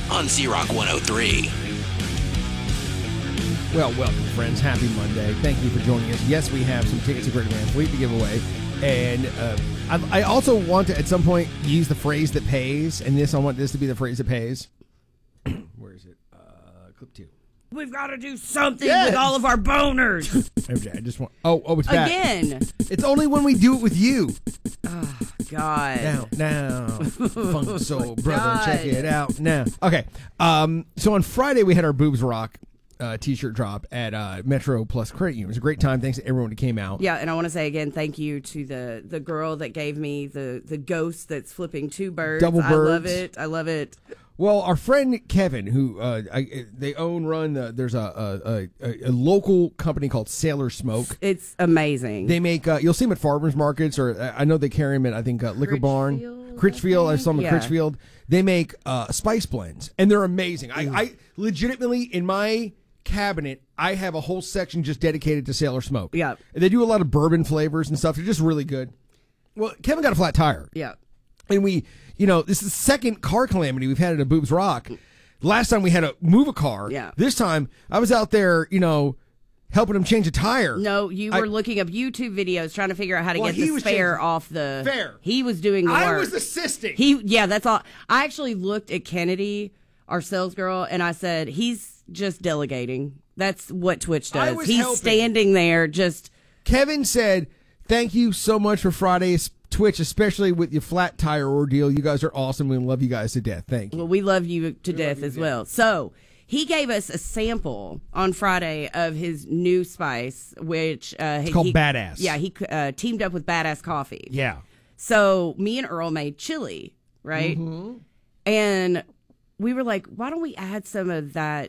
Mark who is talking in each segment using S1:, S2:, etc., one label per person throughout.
S1: on Z-Rock 103.
S2: Well, welcome, friends. Happy Monday. Thank you for joining us. Yes, we have some tickets to Greater Van Fleet to give away. And I also want to, at some point, use the phrase that pays. And I want this to be the phrase that pays. Where is it? Clip 2.
S3: We've got to do something with all of our boners.
S2: I just want... Oh, it's back.
S3: Again.
S2: It's only when we do it with you.
S3: Oh, God.
S2: Now. Funk Soul Brother,
S3: God.
S2: check it out now. Okay. So on Friday, we had our Boobs Rock t-shirt drop at Metro Plus Credit Union. It was a great time. Thanks to everyone who came out.
S3: Yeah, and I want to say again, thank you to the girl that gave me the ghost that's flipping two birds.
S2: Double birds.
S3: I love it.
S2: Well, our friend Kevin, who they there's a local company called Sailor Smoke.
S3: It's amazing.
S2: They make you'll see them at farmers markets, or I know they carry them at Liquor Barn, Critchfield. I saw them at Critchfield. They make spice blends, and they're amazing. I legitimately in my cabinet, I have a whole section just dedicated to Sailor Smoke.
S3: Yeah,
S2: and they do a lot of bourbon flavors and stuff. They're just really good. Well, Kevin got a flat tire.
S3: Yeah,
S2: and we. This is the second car calamity we've had at a Boobs Rock. Last time we had to move a car.
S3: Yeah.
S2: This time I was out there, helping him change a tire.
S3: No, you were looking up YouTube videos trying to figure out how to get the spare off the...
S2: Fair.
S3: He was doing the work.
S2: I was assisting.
S3: That's all. I actually looked at Kennedy, our sales girl, and I said, he's just delegating. That's what Twitch does. He's
S2: helping.
S3: Standing there just...
S2: Kevin said, thank you so much for Friday's Twitch, especially with your flat tire ordeal. You guys are awesome. We love you guys to death. Thank you.
S3: Well, we love you to death as well. So he gave us a sample on Friday of his new spice, which
S2: it's called Badass.
S3: Yeah, he teamed up with Badass Coffee.
S2: Yeah.
S3: So me and Earl made chili, right?
S2: Mm-hmm.
S3: And we were like, why don't we add some of that,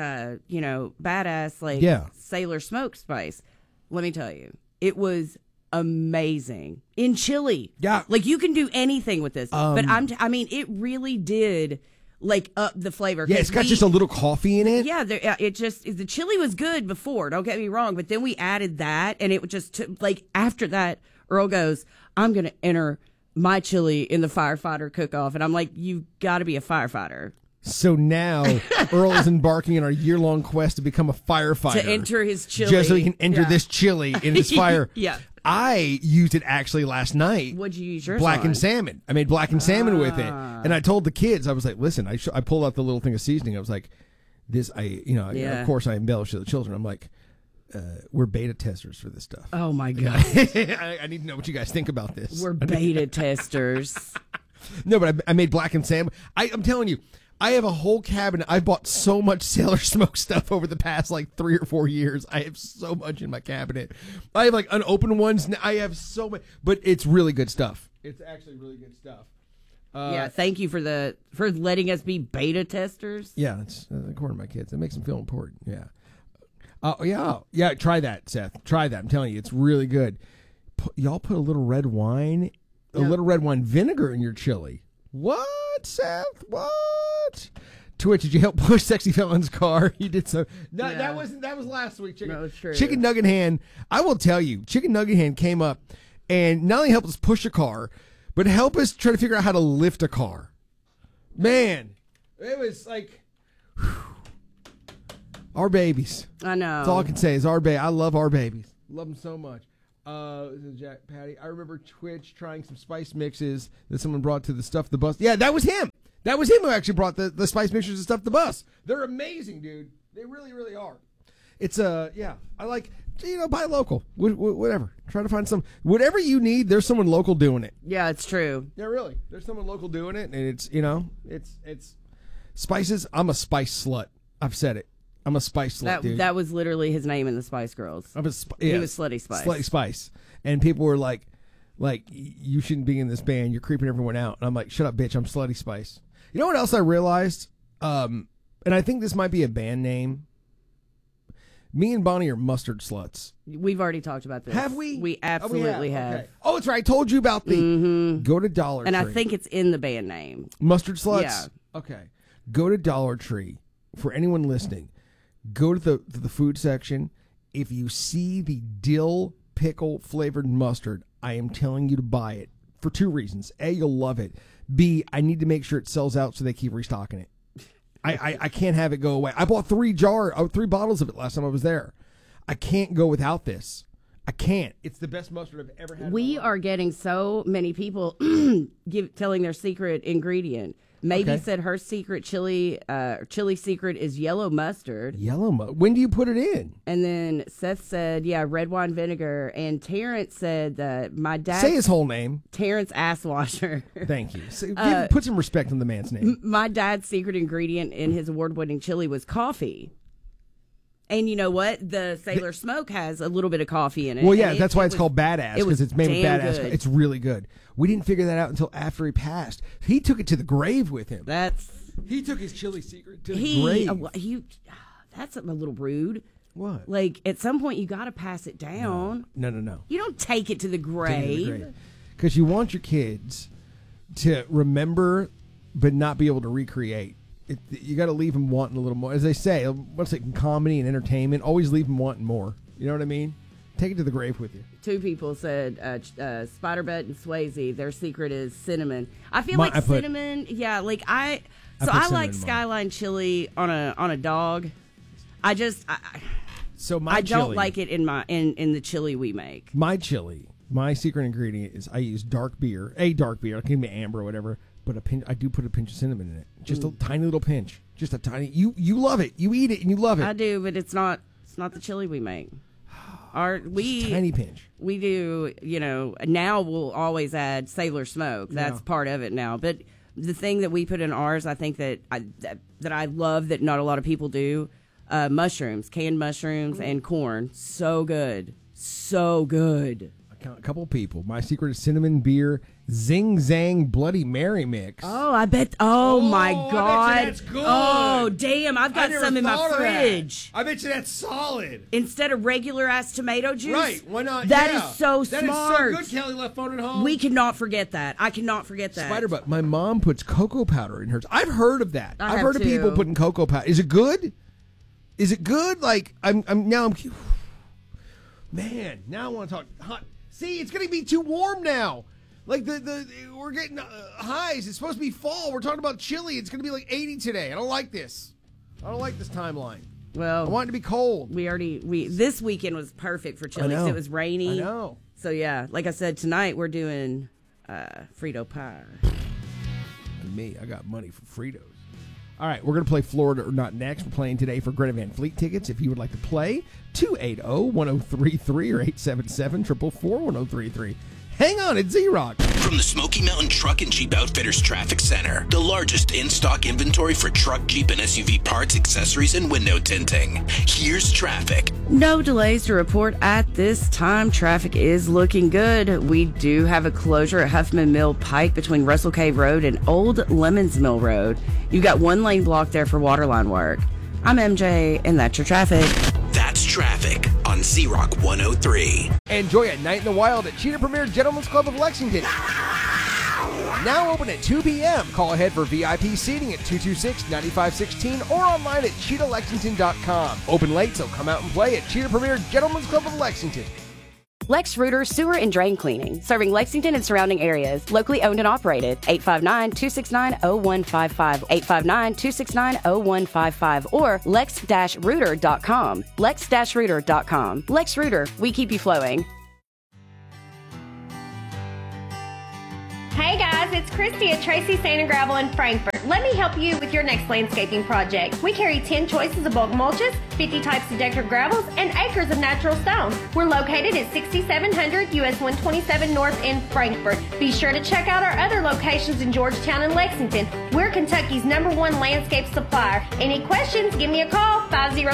S3: Badass Sailor Smoke spice? Let me tell you, it was amazing in chili.
S2: Yeah,
S3: like you can do anything with this, but it really did up the flavor.
S2: Yeah, it's got just a little coffee in it.
S3: Yeah, the chili was good before. Don't get me wrong, but then we added that, and it just after that, Earl goes, "I'm going to enter my chili in the firefighter cook-off," and I'm like, "You've got to be a firefighter."
S2: So now Earl is embarking on our year-long quest to become a firefighter.
S3: To enter his chili.
S2: Just so he can enter this chili in this fire.
S3: Yeah.
S2: I used it actually last night.
S3: What'd you use yours
S2: Blackened salmon. I made blackened salmon with it. And I told the kids, I was like, listen, I pulled out the little thing of seasoning. I was like, of course I embellish to the children. I'm like, we're beta testers for this stuff.
S3: Oh, my God.
S2: I need to know what you guys think about this.
S3: We're beta testers.
S2: No, but I made blackened salmon. I'm telling you, I have a whole cabinet. I've bought so much Sailor Smoke stuff over the past 3 or 4 years. I have so much in my cabinet. I have unopened ones. I have so much, but it's really good stuff. It's actually really good stuff.
S3: Thank you for letting us be beta testers.
S2: Yeah, it's according to my kids. It makes them feel important. Yeah. Yeah. Try that, Seth. Try that. I'm telling you, it's really good. Y'all put a little red wine, little red wine vinegar in your chili. What, Seth? What? Twitch, did you help push Sexy Felon's car? You did so. No, that was last week.
S3: No, it's true.
S2: Chicken Nugget Hand. I will tell you, Chicken Nugget Hand came up and not only helped us push a car, but helped us try to figure out how to lift a car. Man, it was our babies.
S3: I know.
S2: That's all I can say is our baby. I love our babies. Love them so much. This is Jack Patty. I remember Twitch trying some spice mixes that someone brought to the Stuff the Bus. Yeah, that was him. That was him who actually brought the spice mixers and Stuff the Bus. They're amazing, dude. They really, really are. It's I like, buy local. Whatever. Try to find some. Whatever you need, there's someone local doing it.
S3: Yeah, it's true.
S2: Yeah, really. There's someone local doing it, and it's it's spices. I'm a spice slut. I've said it. I'm a spice slut, dude.
S3: That was literally his name in the Spice Girls. He was Slutty Spice.
S2: Slutty Spice. And people were like, you shouldn't be in this band. You're creeping everyone out. And I'm like, shut up, bitch. I'm Slutty Spice. You know what else I realized? And I think this might be a band name. Me and Bonnie are mustard sluts.
S3: We've already talked about this.
S2: Have we?
S3: We absolutely have.
S2: Okay. Oh, it's right. I told you about the go to Dollar Tree.
S3: And I think it's in the band name.
S2: Mustard sluts?
S3: Yeah.
S2: Okay. Go to Dollar Tree. For anyone listening, go to the food section. If you see the dill pickle flavored mustard, I am telling you to buy it for two reasons. A, you'll love it. B, I need to make sure it sells out so they keep restocking it. I can't have it go away. I bought 3 bottles of it last time I was there. I can't go without this. I can't. It's the best mustard I've ever had.
S3: We are getting so many people telling their secret ingredient. Maybe said her secret chili secret is yellow mustard.
S2: When do you put it in?
S3: And then Seth said, yeah, red wine vinegar. And Terrence said that my dad...
S2: Say his whole name.
S3: Terrence Asswasher.
S2: Thank you. Put some respect on the man's name.
S3: My dad's secret ingredient in his award-winning chili was coffee. And you know what? The Sailor Smoke has a little bit of coffee in it.
S2: Well, yeah, that's why it's called Badass, because it's made with Badass.
S3: Good.
S2: It's really good. We didn't figure that out until after he passed. He took it to the grave with him. He took his chili secret to the grave.
S3: That's a little rude.
S2: What?
S3: Like, at some point, you got to pass it down.
S2: No.
S3: You don't take it to the grave.
S2: Because you want your kids to remember but not be able to recreate. You got to leave them wanting a little more. As they say, what's it, comedy and entertainment, always leave them wanting more. You know what I mean? Take it to the grave with you.
S3: 2 people said Spider-Bet and Swayze, their secret is cinnamon. I feel like cinnamon, I like Skyline chili on a dog. I don't like it in the chili we make.
S2: My chili, my secret ingredient is I use dark beer. It can be amber or whatever. But I do put a pinch of cinnamon in it. Just a tiny little pinch. Just a tiny. You love it. You eat it and you love it.
S3: I do, but it's not the chili we make.
S2: Tiny pinch.
S3: We do. Now we'll always add Sailor Smoke. That's part of it now. But the thing that we put in ours, I think that I love that not a lot of people do. Mushrooms, canned mushrooms, and corn. So good. So good.
S2: I count a couple people. My secret is cinnamon beer. Zing Zang Bloody Mary mix.
S3: Oh, I bet. Oh my God.
S2: I bet you that's good.
S3: Oh, damn. I've got some in my fridge.
S2: I bet you that's solid.
S3: Instead of regular ass tomato juice.
S2: Right. Why not?
S3: That is so smart.
S2: That is so good. Kelly left phone at home.
S3: We cannot forget that. I cannot forget that.
S2: Spider-Butt. My mom puts cocoa powder in hers. I've heard of that. I've heard of
S3: too.
S2: people putting cocoa powder. Is it good? Is it good? Like I'm man, now I want to talk hot. See, it's going to be too warm now. Like we're getting highs. It's supposed to be fall. We're talking about chilly. It's going to be like 80 today. I don't like this. I don't like this timeline.
S3: Well,
S2: I want it to be cold.
S3: This weekend was perfect for chili. It was rainy.
S2: I know.
S3: So yeah, like I said, tonight we're doing Frito pie.
S2: And me, I got money for Fritos. All right, we're going to play Florida or Not next. We're playing today for Greta Van Fleet tickets. If you would like to play, 280-1033 or 877-444-1033. Hang on, it's Z-Rock.
S1: From the Smoky Mountain Truck and Jeep Outfitters Traffic Center, the largest in-stock inventory for truck, Jeep, and SUV parts, accessories, and window tinting. Here's traffic.
S3: No delays to report at this time. Traffic is looking good. We do have a closure at Huffman Mill Pike between Russell Cave Road and Old Lemons Mill Road. You've got 1 lane block there for waterline work. I'm MJ, and that's your traffic.
S1: That's traffic on Z-Rock 103.
S2: Enjoy a night in the wild at Cheetah Premier Gentlemen's Club of Lexington. Now open at 2 p.m. Call ahead for VIP seating at 226-9516 or online at cheetahlexington.com. Open late, so come out and play at Cheetah Premier Gentlemen's Club of Lexington.
S4: Lex Rooter Sewer and Drain Cleaning, serving Lexington and surrounding areas. Locally owned and operated. 859-269-0155. 859-269-0155 or lex-rooter.com. lex-rooter.com. Lex Rooter, we keep you flowing.
S5: Hey guys, it's Christy at Tracy Sand and Gravel in Frankfort. Let me help you with your next landscaping project. We carry 10 choices of bulk mulches, 50 types of decorative gravels, and acres of natural stone. We're located at 6700 US 127 North in Frankfort. Be sure to check out our other locations in Georgetown and Lexington. We're Kentucky's #1 landscape supplier. Any questions, give me a call,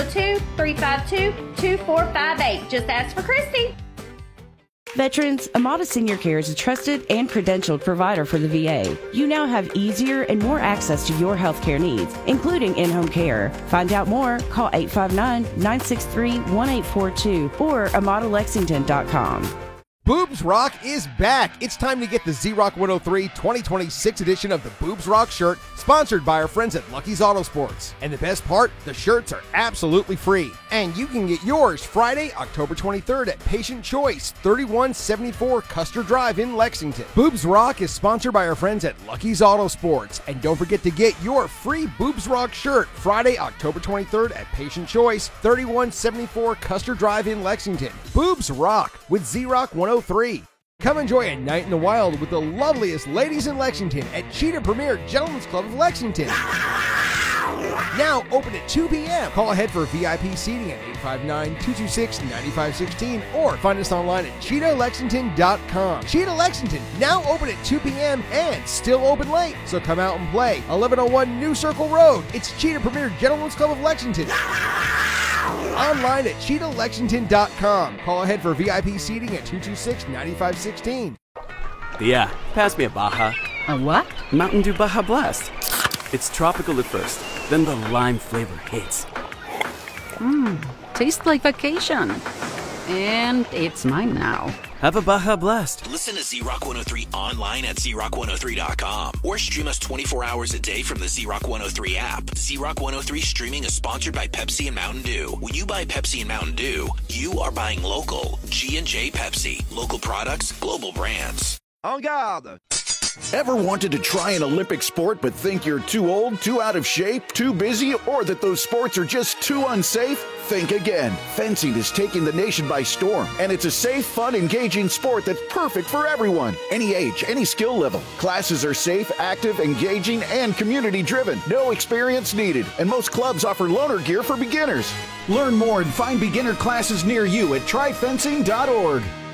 S5: 502-352-2458. Just ask for Christy.
S3: Veterans, Amada Senior Care is a trusted and credentialed provider for the VA. You now have easier and more access to your healthcare needs, including in-home care. Find out more, call 859-963-1842 or AmadaLexington.com.
S2: Boobs Rock is back. It's time to get the Z-Rock 103 2026 edition of the Boobs Rock shirt, sponsored by our friends at Lucky's Auto Sports. And the best part, the shirts are absolutely free. And you can get yours Friday, October 23rd at Patient Choice, 3174 Custer Drive in Lexington. Boobs Rock is sponsored by our friends at Lucky's Auto Sports. And don't forget to get your free Boobs Rock shirt Friday, October 23rd at Patient Choice, 3174 Custer Drive in Lexington. Boobs Rock with Z-Rock 103. Come enjoy a night in the wild with the loveliest ladies in Lexington at Cheetah Premier Gentlemen's Club of Lexington. Now open at 2 p.m. Call ahead for VIP seating at 859-226-9516 or find us online at CheetahLexington.com. Cheetah Lexington, now open at 2 p.m. and still open late. So come out and play. 1101 New Circle Road. It's Cheetah Premier Gentlemen's Club of Lexington. Online at CheetahLexington.com. Call ahead for VIP seating at 226-9516.
S6: Yeah, pass me a Baja.
S7: A what?
S6: Mountain Dew Baja Blast. It's tropical at first, then the lime flavor hits.
S7: Tastes like vacation. And it's mine now.
S6: Have a Baja Blast.
S1: Listen to Z-Rock 103 online at ZRock103.com or stream us 24 hours a day from the Z-Rock 103 app. Z-Rock 103 streaming is sponsored by Pepsi and Mountain Dew. When you buy Pepsi and Mountain Dew, you are buying local. G&J Pepsi. Local products, global brands.
S8: En garde! Ever wanted to try an Olympic sport but think you're too old, too out of shape, too busy, or that those sports are just too unsafe? Think again. Fencing is taking the nation by storm, and it's a safe, fun, engaging sport that's perfect for everyone. Any age, any skill level. Classes are safe, active, engaging, and community-driven. No experience needed, and most clubs offer loaner gear for beginners. Learn more and find beginner classes near you at tryfencing.org.